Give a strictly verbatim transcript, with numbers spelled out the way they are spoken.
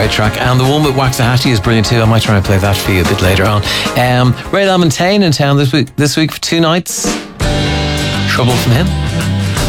great track. And the one with Waxahachie is brilliant too. I might try and play that for you a bit later on. Um, Ray LaMontagne in town this week, this week for two nights. Trouble from him.